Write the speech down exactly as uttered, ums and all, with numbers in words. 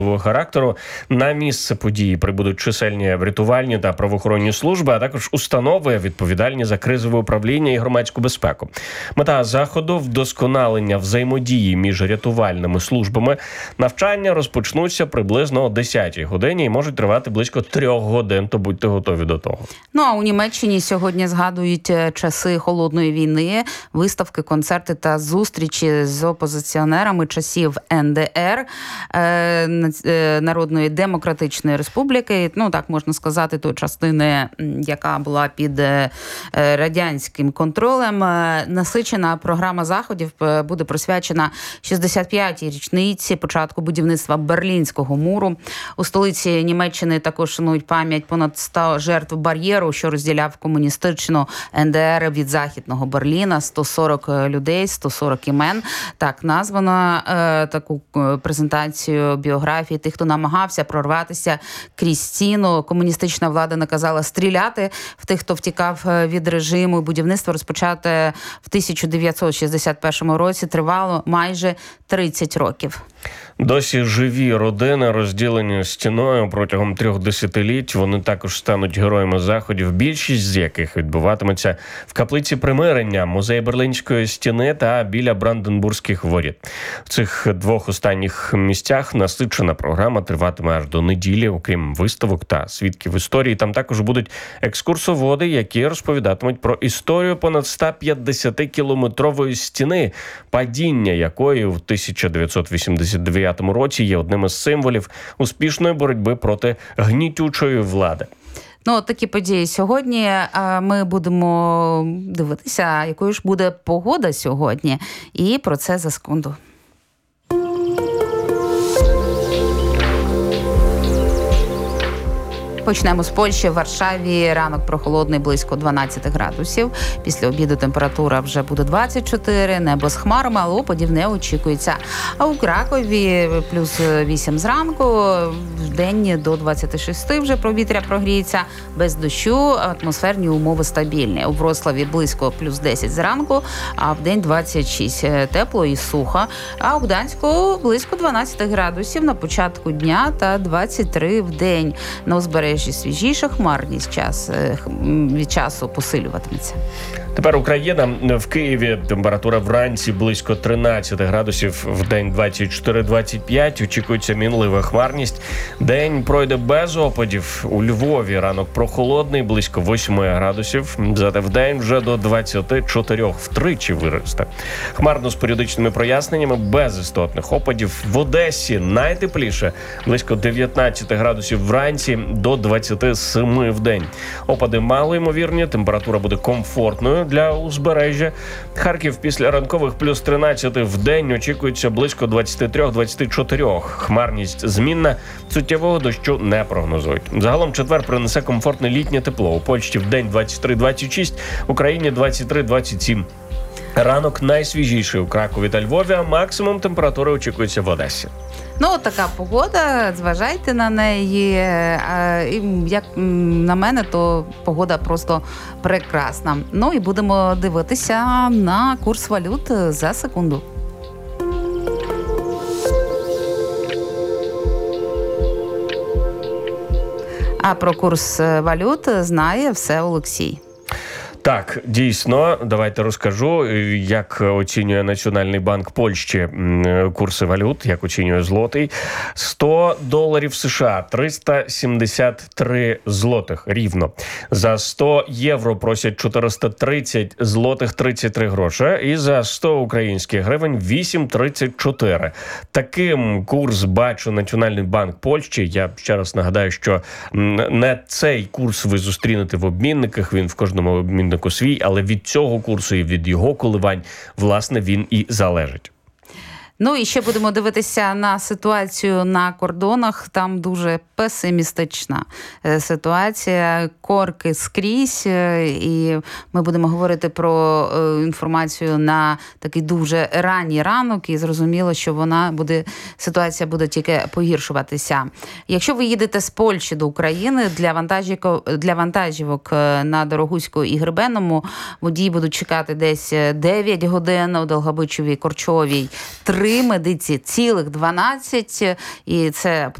характеру. На місце події прибудуть чисельні рятувальні та правоохоронні служби, а також установи, відповідальні за кризове управління і громадську безпеку. Мета заходу – вдосконалення взаємодії між рятувальними службами. Навчання розпочнуться приблизно о десятій годині і можуть тривати близько трьох годин, то будьте готові до того. Ну, а у Німеччині сьогодні згадують часи холодної війни, виставки, концерти та зустрічі з опозиціонерами часів ен де ер, Народної Демократичної Республіки, ну так можна сказати, тої частини, яка була під радянським контролем. Насичена програма заходів буде присвячена шістдесят п'ятій річниці початку будівництва Берлінського муру. У столиці Німеччини також шанують пам'ять понад ста жертв бар'єру, що розділяв комуністичну ен де ер від Західного Берліна. сто сорок людей, сто сорок імен. Так названо е, таку презентацію біографії тих, хто намагався прорватися крізь стіну. Комуністична влада наказала стріляти в тих, хто втікав від режиму. Будівництво, розпочате в тисяча дев'ятсот шістдесят першому році, тривало майже тридцять років. Досі живі родини, розділені стіною протягом трьох десятиліть. Вони також стануть героями заходів, більшість з яких відбуватиметься в каплиці примирення, музеї Берлінської стіни та біля Бранденбурзьких воріт. В цих двох останніх місцях насичена програма триватиме аж до неділі. Окрім виставок та свідків історії, там також будуть екскурсоводи, які розповідатимуть про історію понад ста п'ятдесятикілометрової стіни, падіння якої в тисяча дев'ятсот вісімдесят дев'ятому році є одним із символів успішної боротьби проти гнітючої влади. Ну, такі події сьогодні. Ми будемо дивитися, якою ж буде погода сьогодні. І про це за секунду. Почнемо з Польщі. В Варшаві ранок прохолодний, близько дванадцять градусів. Після обіду температура вже буде двадцять чотири, небо з хмарами, але опадів не очікується. А у Кракові плюс вісім зранку, в день до двадцяти шести вже повітря прогріється, без дощу, атмосферні умови стабільні. У Вроцлаві близько плюс десять зранку, а в день двадцять шість. Тепло і сухо. А у Гданську близько дванадцять градусів на початку дня та двадцять три в день. На узбережжі свіжіша, хмарність час, від часу посилюватиметься. Тепер Україна. В Києві температура вранці близько тринадцять градусів, в день двадцять чотири - двадцять п'ять. Очікується мінлива хмарність. День пройде без опадів. У Львові ранок прохолодний, близько восьми градусів. Зате в день вже до двадцяти чотирьох, втричі виросте. Хмарно з періодичними проясненнями, без істотних опадів. В Одесі найтепліше, близько дев'ятнадцять градусів вранці до двадцяти семи в день. Опади мало ймовірні, температура буде комфортною для узбережжя. Харків після ранкових плюс тринадцять в день очікується близько двадцять три - двадцять чотири. Хмарність змінна, суттєвого дощу не прогнозують. Загалом четвер принесе комфортне літнє тепло. У Польщі в день двадцять три - двадцять шість, в Україні двадцять три - двадцять сім. Ранок найсвіжіший у Кракові та Львові, а максимум температури очікується в Одесі. Ну, така погода, зважайте на неї. Як на мене, то погода просто прекрасна. Ну і будемо дивитися на курс валют за секунду. А про курс валют знає все Олексій. Так, дійсно, давайте розкажу, як оцінює Національний банк Польщі курси валют, як оцінює злотий. сто доларів США – триста сімдесят три злотих рівно. За сто євро просять чотириста тридцять злотих тридцять три гроші. І за сто українських гривень вісім тридцять чотири. Таким курс бачить Національний банк Польщі. Я ще раз нагадаю, що не цей курс ви зустрінете в обмінниках, він в кожному обміннику свій, але від цього курсу і від його коливань, власне, він і залежить. Ну і ще будемо дивитися на ситуацію на кордонах. Там дуже песимістична ситуація, корки скрізь. І ми будемо говорити про інформацію на такий дуже ранній ранок. І зрозуміло, що вона буде, ситуація буде тільки погіршуватися. Якщо ви їдете з Польщі до України, для вантажівок, для вантажівок на Дорогуську і Гребенному водії будуть чекати десь дев'ять годин, у Долгобичеві, Корчовій три три медиці цілих дванадцять, і це